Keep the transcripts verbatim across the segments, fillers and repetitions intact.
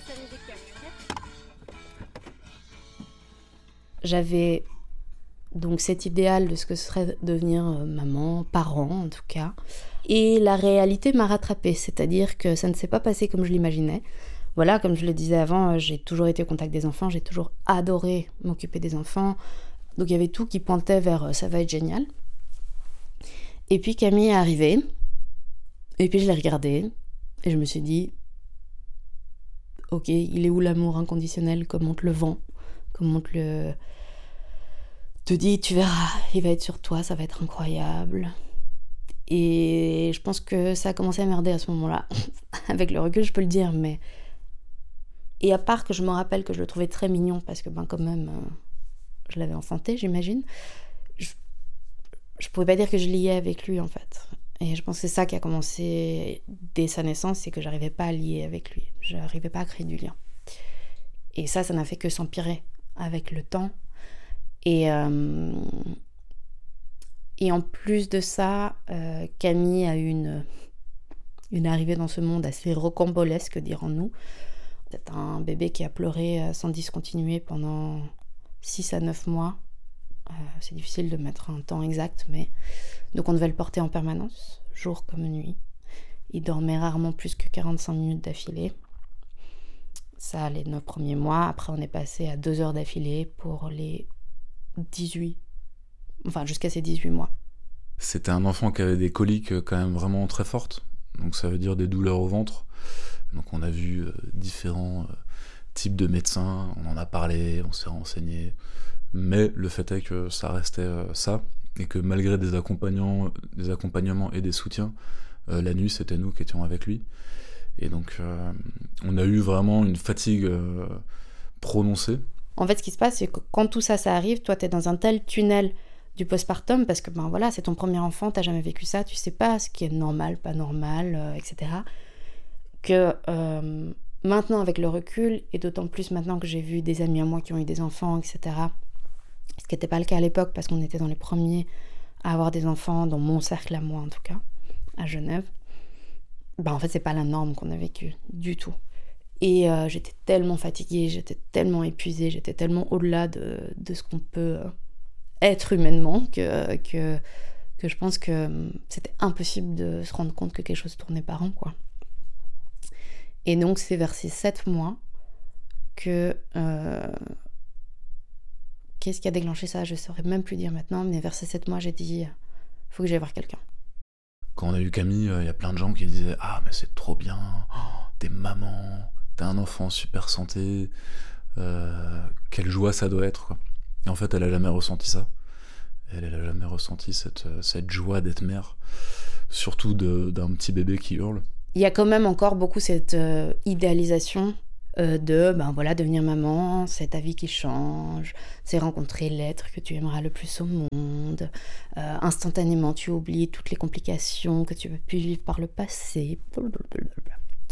J'avais donc cet idéal de ce que ce serait devenir maman, parent en tout cas. Et la réalité m'a rattrapée, c'est-à-dire que ça ne s'est pas passé comme je l'imaginais. Voilà, comme je le disais avant, j'ai toujours été au contact des enfants, j'ai toujours adoré m'occuper des enfants. Donc il y avait tout qui pointait vers « ça va être génial ». Et puis Camille est arrivée, et puis je l'ai regardée, et je me suis dit « ok, il est où l'amour inconditionnel, comme on te le vend, comme on te le... te dit, tu verras, il va être sur toi, ça va être incroyable ». Et je pense que ça a commencé à merder à ce moment-là. Avec le recul, je peux le dire, mais... Et à part que je me rappelle que je le trouvais très mignon, parce que ben quand même, euh, je l'avais enfanté, j'imagine, je... je pouvais pas dire que je liais avec lui, en fait. Et je pense que c'est ça qui a commencé dès sa naissance, c'est que j'arrivais pas à lier avec lui. J'arrivais pas à créer du lien. Et ça, ça n'a fait que s'empirer avec le temps. Et... Euh... Et en plus de ça, euh, Camille a eu une, une arrivée dans ce monde assez rocambolesque, dirons-nous. C'est un bébé qui a pleuré sans discontinuer pendant six à neuf mois. Euh, c'est difficile de mettre un temps exact, mais... Donc on devait le porter en permanence, jour comme nuit. Il dormait rarement plus que quarante-cinq minutes d'affilée. Ça, les neuf premiers mois. Après, on est passé à deux heures d'affilée pour les dix-huit Enfin, jusqu'à ses dix-huit mois. C'était un enfant qui avait des coliques quand même vraiment très fortes. Donc ça veut dire des douleurs au ventre. Donc on a vu euh, différents euh, types de médecins, on en a parlé, on s'est renseigné. Mais le fait est que ça restait euh, ça. Et que malgré des accompagnants, des accompagnements et des soutiens, euh, la nuit c'était nous qui étions avec lui. Et donc euh, on a eu vraiment une fatigue euh, prononcée. En fait, ce qui se passe, c'est que quand tout ça, ça arrive, toi t'es dans un tel tunnel du postpartum, parce que ben voilà, c'est ton premier enfant, t'as jamais vécu ça, tu sais pas ce qui est normal, pas normal, euh, et cetera. Que euh, maintenant, avec le recul, et d'autant plus maintenant que j'ai vu des amis à moi qui ont eu des enfants, et cetera, ce qui n'était pas le cas à l'époque, parce qu'on était dans les premiers à avoir des enfants, dans mon cercle à moi en tout cas, à Genève, ben en fait, c'est pas la norme qu'on a vécue, du tout. Et euh, j'étais tellement fatiguée, j'étais tellement épuisée, j'étais tellement au-delà de, de ce qu'on peut... Euh, être humainement, que, que, que je pense que c'était impossible de se rendre compte que quelque chose tournait pas rond, quoi. Et donc, c'est vers ces sept mois que... Euh, qu'est-ce qui a déclenché ça ? Je saurais même plus dire maintenant, mais vers ces sept mois, j'ai dit, faut que j'aille voir quelqu'un. Quand on a eu Camille, il euh, y a plein de gens qui disaient « Ah, mais c'est trop bien, oh, t'es maman, t'as un enfant en super santé, euh, quelle joie ça doit être, quoi. » Et en fait, elle a jamais ressenti ça. Elle, elle a jamais ressenti cette, cette joie d'être mère, surtout de, d'un petit bébé qui hurle. Il y a quand même encore beaucoup cette euh, idéalisation euh, de ben voilà, devenir maman, c'est ta vie qui change, c'est rencontrer l'être que tu aimeras le plus au monde. Euh, instantanément, tu oublies toutes les complications que tu as pu vivre par le passé. Blablabla.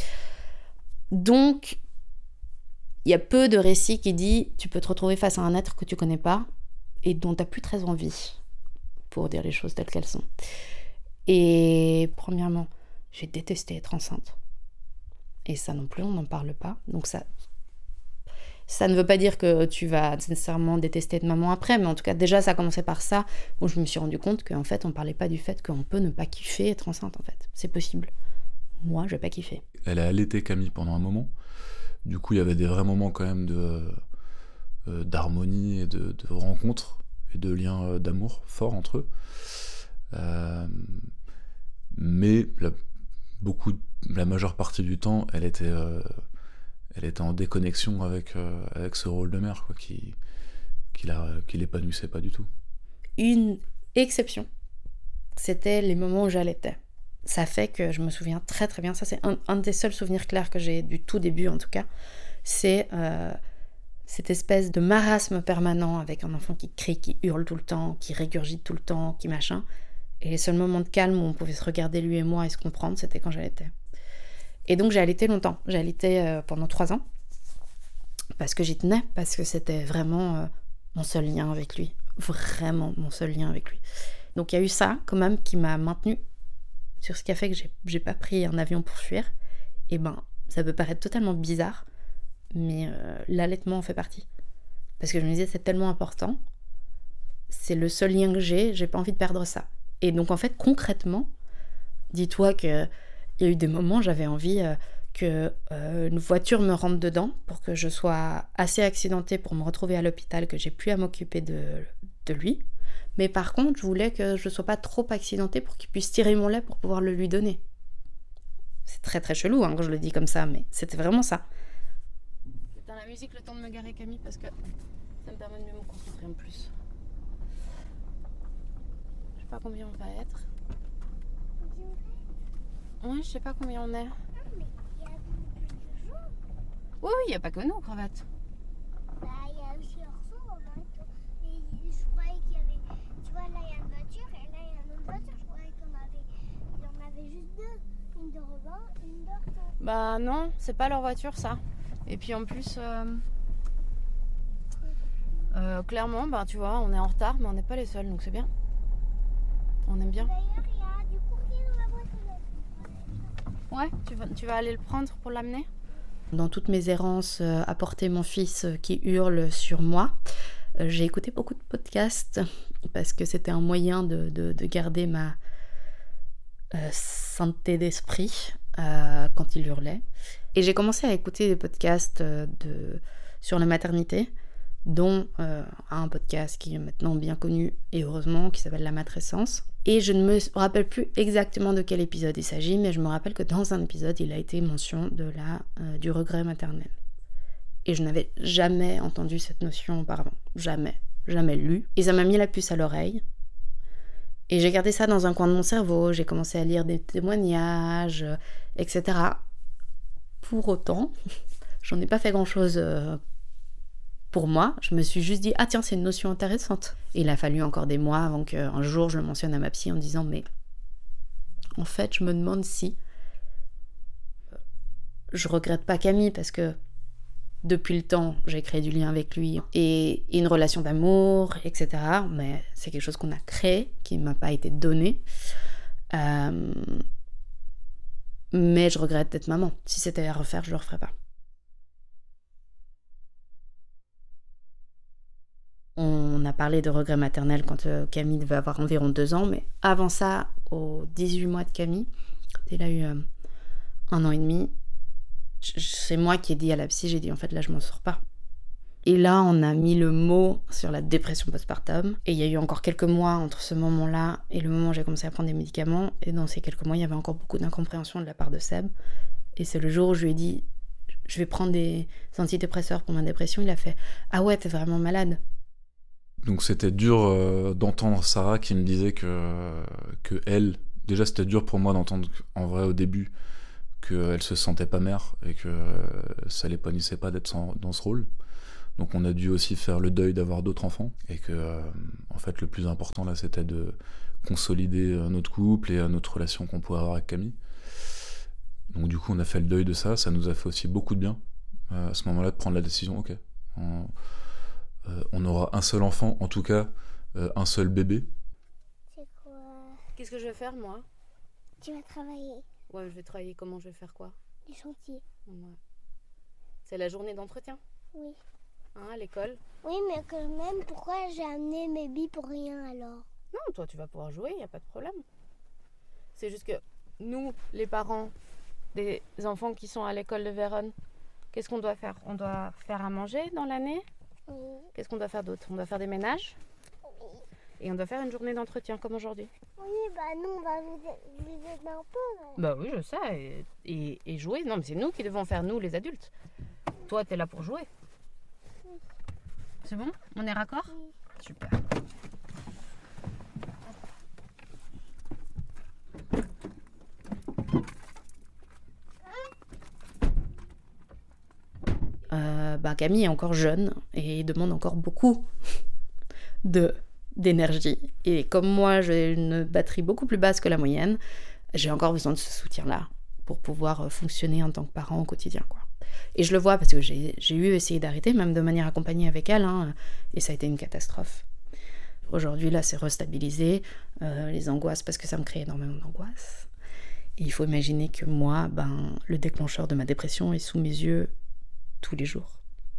Donc, il y a peu de récits qui disent tu peux te retrouver face à un être que tu connais pas et dont tu n'as plus très envie, pour dire les choses telles qu'elles sont. Et premièrement, j'ai détesté être enceinte. Et ça non plus, on n'en parle pas. Donc ça, ça ne veut pas dire que tu vas nécessairement détester être maman après, mais en tout cas, déjà, ça a commencé par ça, où je me suis rendu compte qu'en fait, on ne parlait pas du fait qu'on peut ne pas kiffer être enceinte, en fait. C'est possible. Moi, je n'ai pas kiffé. Elle a allaité Camille pendant un moment. Du coup, il y avait des vrais moments quand même de, euh, d'harmonie et de, de rencontres et de liens euh, d'amour forts entre eux. Euh, mais la, beaucoup, la majeure partie du temps, elle était, euh, elle était en déconnexion avec, euh, avec ce rôle de mère, quoi, qui, qui, la, qui l'épanouissait pas du tout. Une exception, c'était les moments où j'allaitais. Ça fait que je me souviens très très bien, ça c'est un, un des seuls souvenirs clairs que j'ai du tout début en tout cas, c'est euh, cette espèce de marasme permanent avec un enfant qui crie, qui hurle tout le temps, qui régurgite tout le temps, qui machin. Et les seuls moments de calme où on pouvait se regarder lui et moi et se comprendre, c'était quand j'allaitais. Et donc j'ai allaité longtemps, j'ai allaité euh, pendant trois ans, parce que j'y tenais, parce que c'était vraiment euh, mon seul lien avec lui, vraiment mon seul lien avec lui. Donc il y a eu ça quand même qui m'a maintenue sur ce qui a fait que j'ai, j'ai pas pris un avion pour fuir. Et ben, ça peut paraître totalement bizarre, mais euh, l'allaitement en fait partie. Parce que je me disais, c'est tellement important, c'est le seul lien que j'ai, j'ai pas envie de perdre ça. Et donc en fait, concrètement, dis-toi qu'il y a eu des moments, j'avais envie euh, que euh, une voiture me rentre dedans pour que je sois assez accidentée pour me retrouver à l'hôpital, que j'ai plus à m'occuper de, de lui. Mais par contre, je voulais que je sois pas trop accidentée pour qu'il puisse tirer mon lait pour pouvoir le lui donner. C'est très très chelou hein, quand je le dis comme ça, mais c'était vraiment ça. J'éteins la musique le temps de me garer, Camille, parce que ça me permet de mieux me concentrer en plus. Je sais pas combien on va être. Oui, je sais pas combien on est. Ah, mais il y a plus de gens. Oui, oui, il n'y a pas que nous, Cravate. Bah, il y a aussi Orso, Romain et tout. Et je croyais qu'il y avait. Tu vois, là, il y a une voiture et là, il y a une autre voiture. Je croyais qu'on avait. Il y en avait juste deux. Une de Robin, une d'Orso. Bah non, c'est pas leur voiture, ça. Et puis en plus, euh, euh, clairement, bah tu vois, on est en retard, mais on n'est pas les seuls, donc c'est bien. On aime bien. D'ailleurs, il y a du courrier dans la boîte aux lettres. Ouais, tu vas, tu vas aller le prendre pour l'amener ? Dans toutes mes errances euh, à porter mon fils euh, qui hurle sur moi, euh, j'ai écouté beaucoup de podcasts parce que c'était un moyen de, de, de garder ma euh, santé d'esprit euh, quand il hurlait. Et j'ai commencé à écouter des podcasts euh, de, sur la maternité, dont euh, un podcast qui est maintenant bien connu, et heureusement, qui s'appelle La Matrescence. Et je ne me rappelle plus exactement de quel épisode il s'agit, mais je me rappelle que dans un épisode, il a été mention de la, euh, du regret maternel. Et je n'avais jamais entendu cette notion auparavant. Jamais. Jamais lu. Et ça m'a mis la puce à l'oreille. Et j'ai gardé ça dans un coin de mon cerveau. J'ai commencé à lire des témoignages, euh, et cetera. Pour autant, j'en ai pas fait grand-chose euh, pour moi. Je me suis juste dit, ah tiens, c'est une notion intéressante. Et il a fallu encore des mois avant qu'un jour je le mentionne à ma psy en disant, mais en fait, je me demande si je regrette pas Camille parce que depuis le temps, j'ai créé du lien avec lui et une relation d'amour, et cetera. Mais c'est quelque chose qu'on a créé, qui ne m'a pas été donné. Euh... Mais je regrette d'être maman. Si c'était à refaire, je le referais pas. On a parlé de regret maternel quand euh, Camille devait avoir environ deux ans, mais avant ça, aux dix-huit mois de Camille, quand elle a eu euh, un an et demi, c'est moi qui ai dit à la psy, j'ai dit en fait là je m'en sors pas. Et là on a mis le mot sur la dépression postpartum, et il y a eu encore quelques mois entre ce moment-là et le moment où j'ai commencé à prendre des médicaments, et dans ces quelques mois il y avait encore beaucoup d'incompréhension de la part de Seb, et c'est le jour où je lui ai dit je vais prendre des antidépresseurs pour ma dépression, il a fait ah ouais t'es vraiment malade. Donc c'était dur euh, d'entendre Sarah qui me disait que, que elle, déjà c'était dur pour moi d'entendre en vrai au début qu'elle se sentait pas mère et que euh, ça l'épanouissait pas d'être sans, dans ce rôle. Donc on a dû aussi faire le deuil d'avoir d'autres enfants et que euh, en fait le plus important là c'était de consolider euh, notre couple et euh, notre relation qu'on pouvait avoir avec Camille. Donc du coup on a fait le deuil de ça, ça nous a fait aussi beaucoup de bien euh, à ce moment-là de prendre la décision, ok, on, euh, on aura un seul enfant, en tout cas euh, un seul bébé. C'est quoi? Qu'est-ce que je vais faire moi? Tu vas travailler. Ouais, je vais travailler comment? Je vais faire quoi? Du chantier. Ouais. C'est la journée d'entretien? Oui. Hein, à l'école? Oui, mais quand même, pourquoi j'ai amené mes billes pour rien alors? Non, toi tu vas pouvoir jouer, y a pas de problème. C'est juste que nous, les parents des enfants qui sont à l'école de Vérone, qu'est-ce qu'on doit faire? On doit faire à manger dans l'année? Oui. Qu'est-ce qu'on doit faire d'autre? On doit faire des ménages? Oui. Et on doit faire une journée d'entretien comme aujourd'hui. Oui, bah nous, on va vous, vous aider un peu. Mais... Bah oui, je sais. Et, et, et jouer. Non, mais c'est nous qui devons faire, nous, les adultes. Toi, t'es là pour jouer. Oui. C'est bon? On est raccord? Oui. Super. Euh, bah Camille est encore jeune et demande encore beaucoup de... d'énergie. Et comme moi, j'ai une batterie beaucoup plus basse que la moyenne, j'ai encore besoin de ce soutien-là pour pouvoir fonctionner en tant que parent au quotidien, quoi. Et je le vois parce que j'ai, j'ai eu essayé d'arrêter, même de manière accompagnée avec elle, hein, et ça a été une catastrophe. Aujourd'hui, là, c'est restabilisé. Euh, les angoisses, parce que ça me crée énormément d'angoisse. Et il faut imaginer que moi, ben, le déclencheur de ma dépression est sous mes yeux tous les jours.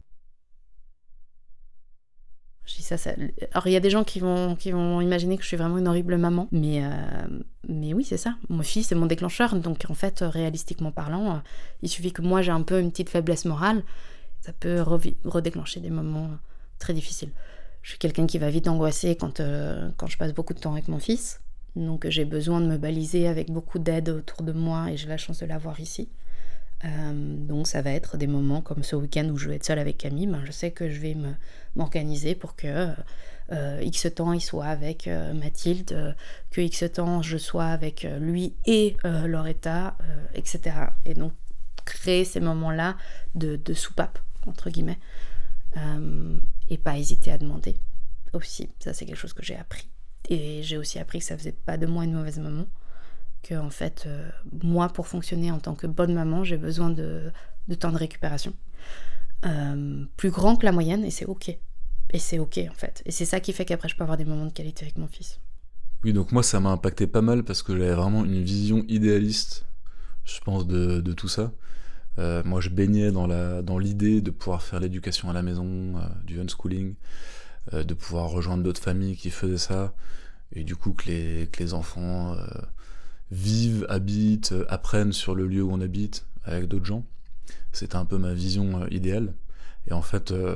Je dis ça, ça... Alors il y a des gens qui vont, qui vont imaginer que je suis vraiment une horrible maman, mais, euh, mais oui c'est ça, mon fils c'est mon déclencheur, donc en fait réalistiquement parlant, euh, il suffit que moi j'ai un peu une petite faiblesse morale, ça peut revi- redéclencher des moments très difficiles. Je suis quelqu'un qui va vite angoisser quand, euh, quand je passe beaucoup de temps avec mon fils, donc j'ai besoin de me baliser avec beaucoup d'aide autour de moi et j'ai la chance de l'avoir ici. Euh, donc ça va être des moments comme ce week-end où je vais être seule avec Camille, ben je sais que je vais me, m'organiser pour que euh, X temps il soit avec euh, Mathilde, euh, que X temps je sois avec euh, lui et euh, Loretta, euh, et cetera. Et donc créer ces moments-là de, de soupape, entre guillemets, euh, et pas hésiter à demander aussi. Ça c'est quelque chose que j'ai appris. Et j'ai aussi appris que ça faisait pas de moi une mauvaise maman. Que en fait, euh, moi, pour fonctionner en tant que bonne maman, j'ai besoin de, de temps de récupération. Euh, plus grand que la moyenne, et c'est ok. Et c'est ok, en fait. Et c'est ça qui fait qu'après, je peux avoir des moments de qualité avec mon fils. Oui, donc moi, ça m'a impacté pas mal parce que j'avais vraiment une vision idéaliste, je pense, de, de tout ça. Euh, moi, je baignais dans, la, dans l'idée de pouvoir faire l'éducation à la maison, euh, du unschooling, euh, de pouvoir rejoindre d'autres familles qui faisaient ça, et du coup, que les, que les enfants... Euh, vivent, habitent, apprennent sur le lieu où on habite avec d'autres gens. C'était un peu ma vision euh, idéale. Et en fait, euh,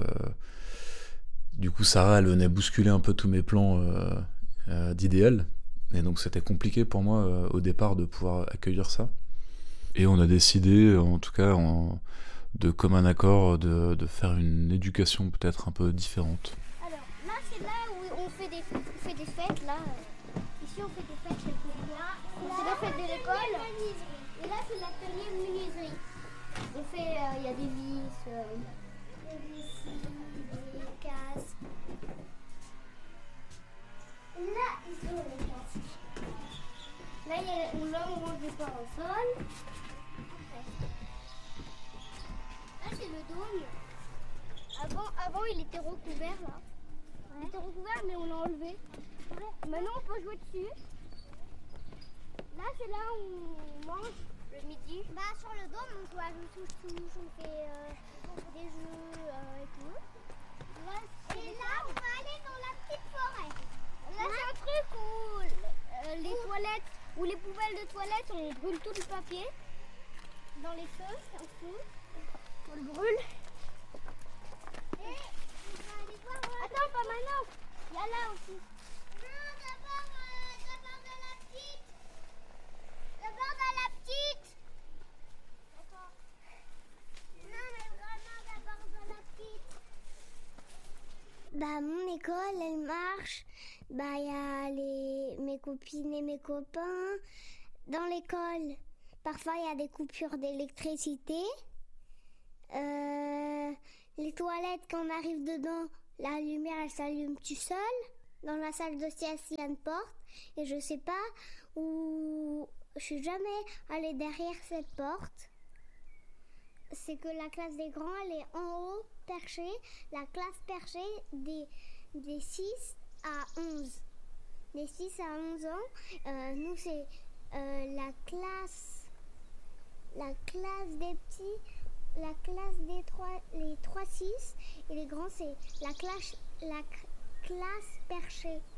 du coup, Sarah, elle venait bousculer un peu tous mes plans euh, euh, d'idéal. Et donc, c'était compliqué pour moi euh, au départ de pouvoir accueillir ça. Et on a décidé, en tout cas, en, de commun accord, de, de faire une éducation peut-être un peu différente. Alors, là, c'est là où on fait des, on fait des fêtes, là. Ici, on fait des fêtes, c'est la fête de l'école. Et là, c'est l'atelier de menuiserie. On fait, il euh, y a des vis, euh, des vis, des casques. Là, ils sont les casques. Là, y a, là on range les parasols. Là, c'est le dôme. Avant, avant, il était recouvert, là. Il était recouvert, mais on l'a enlevé. Maintenant, on peut jouer dessus. Là, c'est là où on mange le midi. Bah, sur le dôme, on joue à touche-touche, on fait euh, des jeux euh, et tout. Là, et là, on va aller dans la petite forêt. Là, ouais. C'est un truc où euh, les Ouh. toilettes, où les poubelles de toilettes, on brûle tout le papier. Dans les feux, c'est un fou. On le brûle. Et on va aller voir... Euh, Attends, pas maintenant. Il y a là aussi. Non, d'abord, euh, d'abord de la petite. D'abord dans la petite. D'accord. Non, mais vraiment d'abord dans la petite. Bah, mon école, elle marche. Bah, il y a les... mes copines et mes copains. Dans l'école, parfois, il y a des coupures d'électricité. Euh, les toilettes, quand on arrive dedans, la lumière, elle s'allume tout seul. Dans la salle de sieste, il y a une porte. Et je sais pas où... Je suis jamais allée derrière cette porte. C'est que la classe des grands, elle est en haut, perchée. La classe perchée des, des six à onze. Des six à onze ans. Euh, nous, c'est euh, la classe... La classe des petits... La classe des trois... Les trois six. Et les grands, c'est la classe... La classe perchée.